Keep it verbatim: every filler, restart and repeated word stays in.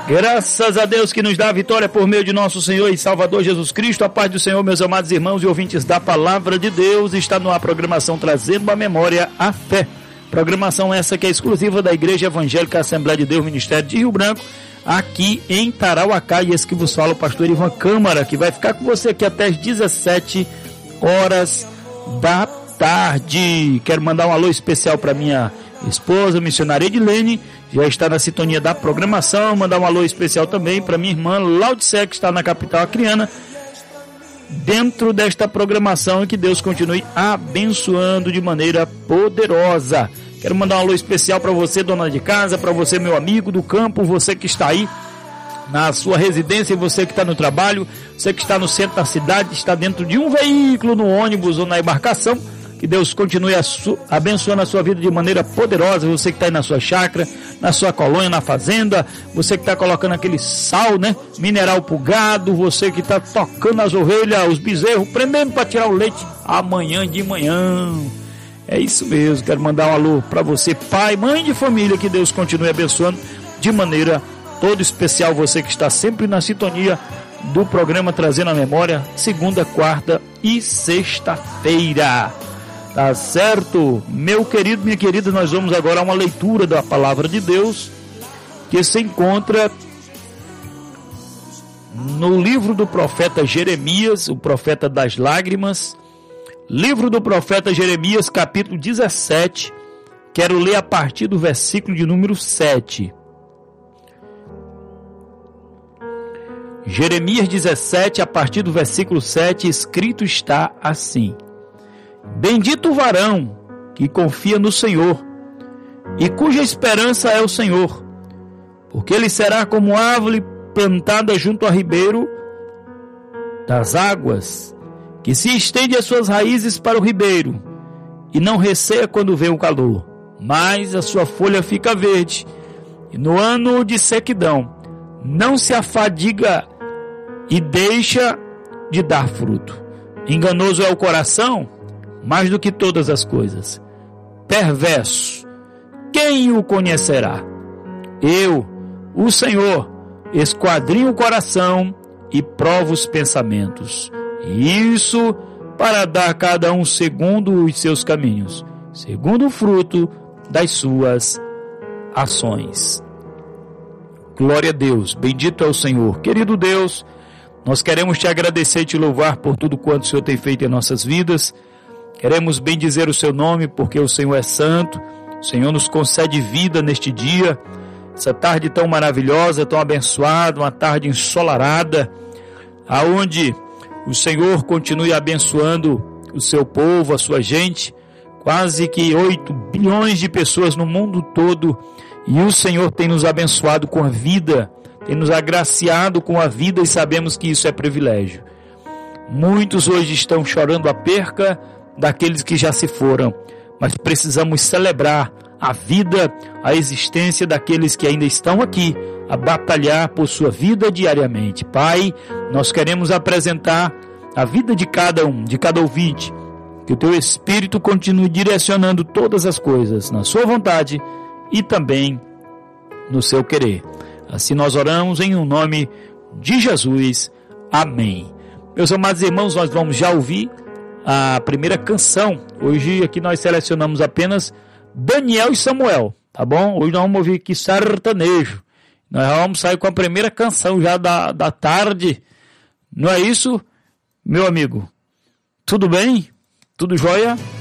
Graças a Deus que nos dá a vitória por meio de nosso Senhor e Salvador Jesus Cristo. A paz do Senhor, meus amados irmãos e ouvintes da Palavra de Deus. Está numa programação trazendo à memória a fé. Programação essa que é exclusiva da Igreja Evangélica Assembleia de Deus, Ministério de Rio Branco, aqui em Tarauacá. E esse que vos fala o pastor Ivan Câmara, que vai ficar com você aqui até as dezessete horas da tarde. Quero mandar um alô especial para minha esposa, missionária Edilene, já está na sintonia da programação. Mandar um alô especial também para minha irmã Laudicé, que está na capital acreana, dentro desta programação, e que Deus continue abençoando de maneira poderosa. Quero mandar um alô especial para você, dona de casa, para você, meu amigo do campo, você que está aí na sua residência, você que está no trabalho, você que está no centro da cidade, está dentro de um veículo, no ônibus ou na embarcação. Que Deus continue a su- abençoando a sua vida de maneira poderosa. Você que está aí na sua chácara, na sua colônia, na fazenda, você que está colocando aquele sal, né, mineral pro gado, você que está tocando as ovelhas, os bezerros, prendendo para tirar o leite amanhã de manhã. É isso mesmo. Quero mandar um alô para você, pai, mãe de família. Que Deus continue abençoando de maneira toda especial. Você que está sempre na sintonia do programa Trazendo a Memória, segunda, quarta e sexta-feira. Tá certo? Meu querido, minha querida, nós vamos agora a uma leitura da Palavra de Deus, que se encontra no livro do profeta Jeremias, o profeta das lágrimas. Livro do profeta Jeremias, capítulo dezessete. Quero ler a partir do versículo de número sete. Jeremias dezessete, a partir do versículo sete, escrito está assim: Bendito o varão que confia no Senhor e cuja esperança é o Senhor, porque ele será como árvore plantada junto a ribeiro das águas, que se estende as suas raízes para o ribeiro e não receia quando vem o calor, mas a sua folha fica verde, e no ano de sequidão não se afadiga e deixa de dar fruto. Enganoso é o coração mais do que todas as coisas, perverso, quem o conhecerá? Eu, o Senhor, esquadrinho o coração e provo os pensamentos, isso para dar a cada um segundo os seus caminhos, segundo o fruto das suas ações. Glória a Deus, bendito é o Senhor. Querido Deus, nós queremos te agradecer e te louvar por tudo quanto o Senhor tem feito em nossas vidas. Queremos bem dizer o seu nome, porque o Senhor é santo. O Senhor nos concede vida neste dia, essa tarde tão maravilhosa, tão abençoada, uma tarde ensolarada, aonde o Senhor continue abençoando o seu povo, a sua gente, quase que oito bilhões de pessoas no mundo todo, e o Senhor tem nos abençoado com a vida, tem nos agraciado com a vida, e sabemos que isso é privilégio. Muitos hoje estão chorando a perca daqueles que já se foram, mas precisamos celebrar a vida, a existência daqueles que ainda estão aqui, a batalhar por sua vida diariamente. Pai, nós queremos apresentar a vida de cada um, de cada ouvinte, que o teu Espírito continue direcionando todas as coisas na sua vontade e também no seu querer. Assim nós oramos em um nome de Jesus. Amém. Meus amados irmãos, nós vamos já ouvir a primeira canção. Hoje aqui nós selecionamos apenas Daniel e Samuel, tá bom? Hoje nós vamos ouvir aqui sertanejo. Nós vamos sair com a primeira canção já da, da tarde. Não é isso, meu amigo? Tudo bem? Tudo jóia?